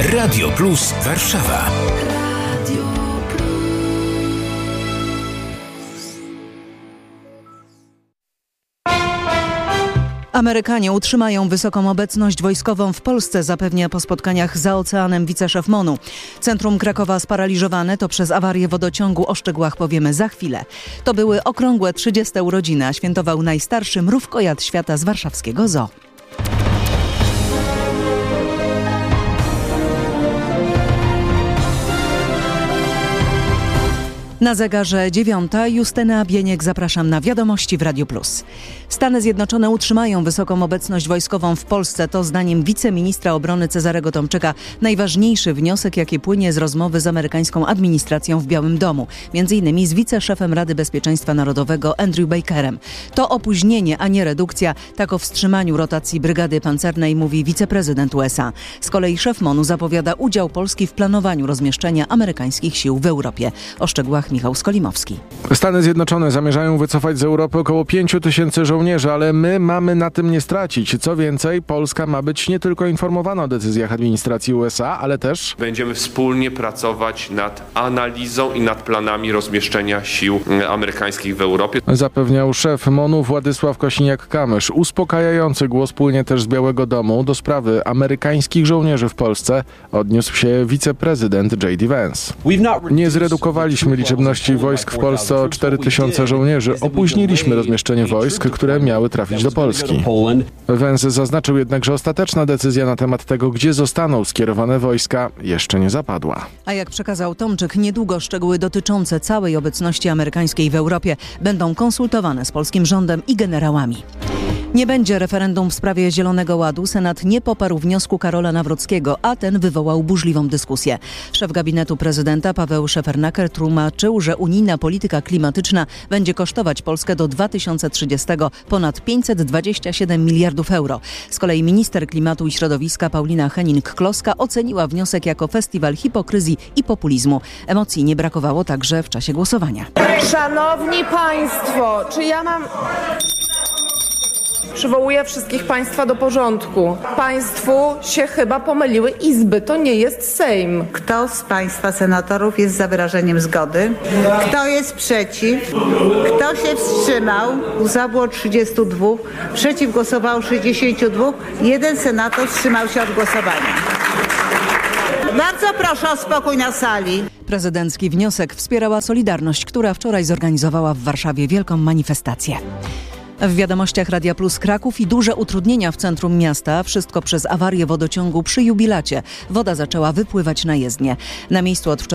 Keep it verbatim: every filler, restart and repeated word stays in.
Radio Plus Warszawa. Amerykanie utrzymają wysoką obecność wojskową w Polsce, zapewnia po spotkaniach za oceanem wiceszef MONU. Centrum Krakowa sparaliżowane to przez awarię wodociągu. O szczegółach powiemy za chwilę. To były okrągłe trzydzieste urodziny, a świętował najstarszy mrówkojad świata z warszawskiego zoo. Na zegarze dziewiąta. Justyna Bieniek, zapraszam na wiadomości w Radiu Plus. Stany Zjednoczone utrzymają wysoką obecność wojskową w Polsce. To zdaniem wiceministra obrony Cezarego Tomczyka najważniejszy wniosek, jaki płynie z rozmowy z amerykańską administracją w Białym Domu. Między innymi z wiceszefem Rady Bezpieczeństwa Narodowego Andrew Bakerem. To opóźnienie, a nie redukcja. Tak o wstrzymaniu rotacji brygady pancernej mówi wiceprezydent U S A. Z kolei szef MONU zapowiada udział Polski w planowaniu rozmieszczenia amerykańskich sił w Europie. O szczegółach Michał Skolimowski. Stany Zjednoczone zamierzają wycofać z Europy około pięciu tysięcy żołnierzy, ale my mamy na tym nie stracić. Co więcej, Polska ma być nie tylko informowana o decyzjach administracji U S A, ale też będziemy wspólnie pracować nad analizą i nad planami rozmieszczenia sił amerykańskich w Europie. Zapewniał szef MONU Władysław Kosiniak-Kamysz. Uspokajający głos płynie też z Białego Domu. Do sprawy amerykańskich żołnierzy w Polsce odniósł się wiceprezydent J D Vance. Nie zredukowaliśmy liczebności wojsk w Polsce o cztery tysiące żołnierzy. Opóźniliśmy rozmieszczenie wojsk, które miały trafić do Polski. Vance zaznaczył jednak, że ostateczna decyzja na temat tego, gdzie zostaną skierowane wojska, jeszcze nie zapadła. A jak przekazał Tomczyk, niedługo szczegóły dotyczące całej obecności amerykańskiej w Europie będą konsultowane z polskim rządem i generałami. Nie będzie referendum w sprawie Zielonego Ładu. Senat nie poparł wniosku Karola Nawrockiego, a ten wywołał burzliwą dyskusję. Szef gabinetu prezydenta Paweł Szefernaker tłumaczył, że unijna polityka klimatyczna będzie kosztować Polskę do dwa tysiące trzydziestego ponad pięćset dwadzieścia siedem miliardów euro. Z kolei minister klimatu i środowiska Paulina Henning-Kloska oceniła wniosek jako festiwal hipokryzji i populizmu. Emocji nie brakowało także w czasie głosowania. Szanowni Państwo, czy ja mam... Przywołuję wszystkich Państwa do porządku. Państwu się chyba pomyliły izby. To nie jest Sejm. Kto z Państwa senatorów jest za wyrażeniem zgody? Kto jest przeciw? Kto się wstrzymał? Za było trzydziestu dwóch. Przeciw głosowało sześćdziesięciu dwóch. Jeden senator wstrzymał się od głosowania. Bardzo proszę o spokój na sali. Prezydencki wniosek wspierała Solidarność, która wczoraj zorganizowała w Warszawie wielką manifestację. W wiadomościach Radia Plus Kraków i duże utrudnienia w centrum miasta. Wszystko przez awarię wodociągu przy Jubilacie. Woda zaczęła wypływać na jezdnię. Na miejscu od wczoraj